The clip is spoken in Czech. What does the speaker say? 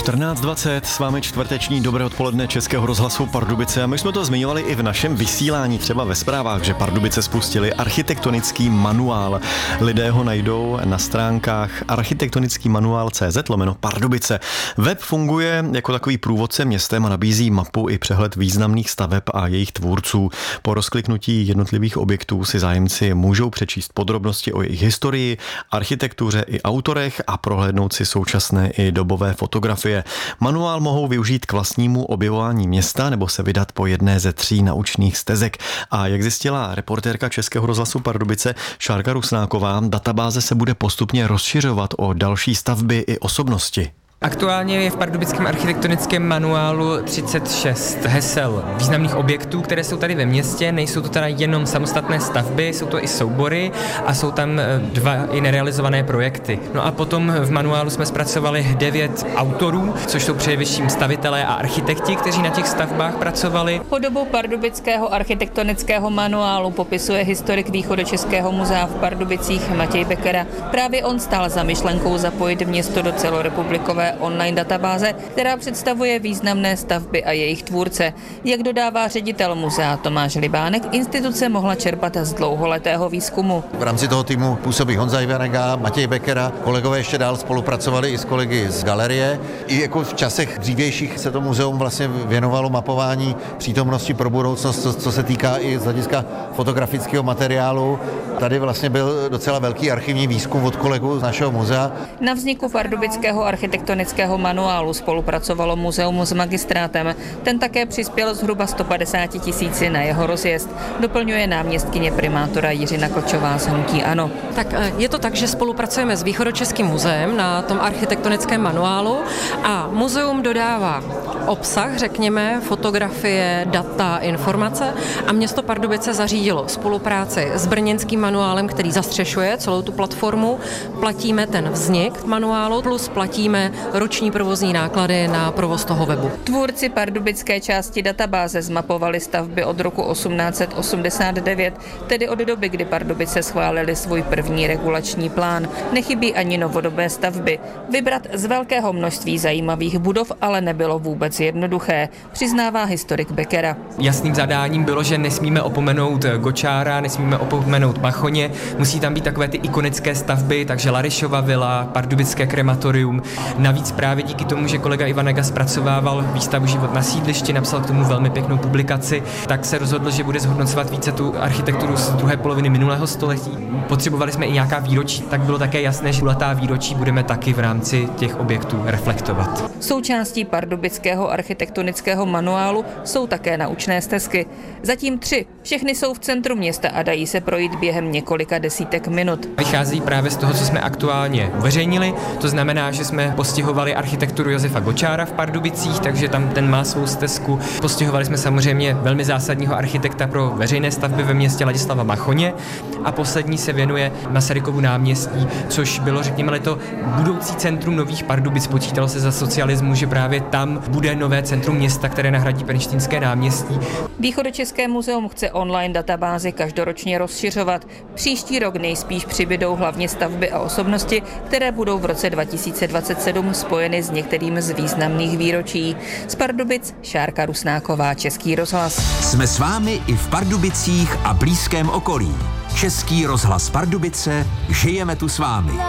14:20, s vámi čtvrteční dobré odpoledne Českého rozhlasu Pardubice a my jsme to zmiňovali i v našem vysílání, třeba ve zprávách, že Pardubice spustili architektonický manuál. Lidé ho najdou na stránkách architektonickýmanuál.cz/Pardubice. Web funguje jako takový průvodce městem a nabízí mapu i přehled významných staveb a jejich tvůrců. Po rozkliknutí jednotlivých objektů si zájemci můžou přečíst podrobnosti o jejich historii, architektuře i autorech a prohlédnout si současné i dobové fotografie. Manuál mohou využít k vlastnímu objevování města nebo se vydat po jedné ze 3 naučných stezek. A jak zjistila reportérka Českého rozhlasu Pardubice Šárka Rusnáková, databáze se bude postupně rozšiřovat o další stavby i osobnosti. Aktuálně je v pardubickém architektonickém manuálu 36 hesel významných objektů, které jsou tady ve městě. Nejsou to teda jenom samostatné stavby, jsou to i soubory a jsou tam 2 i nerealizované projekty. No a potom v manuálu jsme zpracovali 9 autorů, což jsou především stavitelé a architekti, kteří na těch stavbách pracovali. Podobu pardubického architektonického manuálu popisuje historik Východočeského muzea v Pardubicích Matěj Bekera. Právě on stál za myšlenkou zapojit město do celorepublikové online databáze, která představuje významné stavby a jejich tvůrce. Jak dodává ředitel muzea Tomáš Libánek, instituce mohla čerpat z dlouholetého výzkumu. V rámci toho týmu působí Honza Ivanega, Matěj Bekera, kolegové ještě dál spolupracovali i s kolegy z galerie. I jako v časech dřívějších se to muzeum vlastně věnovalo mapování přítomnosti pro budoucnost, co se týká i z hlediska fotografického materiálu. Tady vlastně byl docela velký archivní výzkum od kolegů z našeho muzea. Na vzniku pardubického architektonického manuálu spolupracovalo muzeum s magistrátem. Ten také přispěl zhruba 150 000 na jeho rozjezd. Doplňuje náměstkyně primátora Jiřina Kočová z hnutí ANO. Tak je to tak, že spolupracujeme s Východočeským muzeem na tom architektonickém manuálu a muzeum dodává obsah, řekněme, fotografie, data, informace a město Pardubice zařídilo spolupráci s brněnským manuálem, který zastřešuje celou tu platformu. Platíme ten vznik manuálu plus platíme roční provozní náklady na provoz toho webu. Tvůrci pardubické části databáze zmapovali stavby od roku 1889, tedy od doby, kdy Pardubice schválili svůj první regulační plán. Nechybí ani novodobé stavby. Vybrat z velkého množství zajímavých budov ale nebylo vůbec jednoduché, přiznává historik Bekera. Jasným zadáním bylo, že nesmíme opomenout Gočára, nesmíme opomenout Machoně, musí tam být takové ty ikonické stavby, takže Larišova vila, pardubické krematorium. Navíc právě díky tomu, že kolega Ivanega zpracovával výstavu Život na sídlišti, napsal k tomu velmi pěknou publikaci, tak se rozhodl, že bude zhodnocovat více tu architekturu z druhé poloviny minulého století. Potřebovali jsme i nějaká výročí, tak bylo také jasné, že letá výročí budeme taky v rámci těch objektů reflektovat. Součástí pardubického architektonického manuálu jsou také naučné stezky. Zatím 3. Všechny jsou v centru města a dají se projít během několika desítek minut. Vychází právě z toho, co jsme aktuálně uveřejnili, to znamená, že jsme postihovali architekturu Josefa Gočára v Pardubicích, takže tam ten má svou stezku. Postihovali jsme samozřejmě velmi zásadního architekta pro veřejné stavby ve městě Ladislava Machoně a poslední se věnuje Masarykovu náměstí, což bylo, řekněme, to budoucí centrum nových Pardubic. Počítalo se za socialismu, že právě tam bude nové centrum města, které nahradí Pernštejnské náměstí. Východočeské muzeum chce online databázi každoročně rozšiřovat. Příští rok nejspíš přibydou hlavně stavby a osobnosti, které budou v roce 2027 spojeny s některým z významných výročí. Z Pardubic Šárka Rusnáková, Český rozhlas. Jsme s vámi i v Pardubicích a blízkém okolí. Český rozhlas Pardubice, žijeme tu s vámi.